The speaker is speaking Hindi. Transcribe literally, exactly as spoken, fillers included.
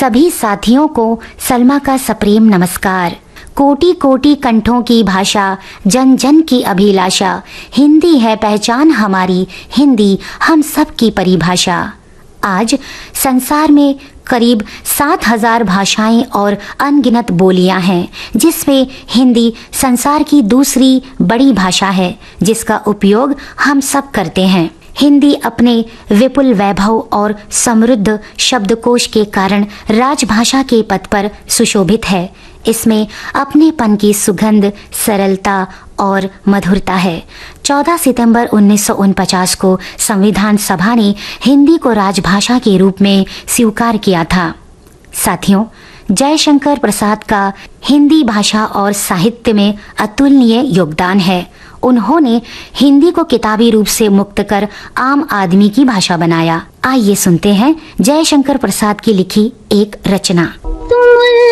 सभी साथियों को सलमा का सप्रेम नमस्कार। कोटि कोटि कंठों की भाषा, जन जन की अभिलाषा, हिंदी है पहचान हमारी, हिंदी हम सब की परिभाषा। आज संसार में करीब सात हजार भाषाएं और अनगिनत बोलियां हैं, जिसमें हिंदी संसार की दूसरी बड़ी भाषा है जिसका उपयोग हम सब करते हैं। हिंदी अपने विपुल वैभव और समृद्ध शब्दकोश के कारण राजभाषा के पद पर सुशोभित है। इसमें अपनेपन की सुगंध, सरलता और मधुरता है। चौदह सितंबर उन्नीस सौ उनचास को संविधान सभा ने हिंदी को राजभाषा के रूप में स्वीकार किया था। साथियों, जयशंकर प्रसाद का हिंदी भाषा और साहित्य में अतुलनीय योगदान है। उन्होंने हिंदी को किताबी रूप से मुक्त कर आम आदमी की भाषा बनाया। आइए सुनते हैं जयशंकर प्रसाद की लिखी एक रचना।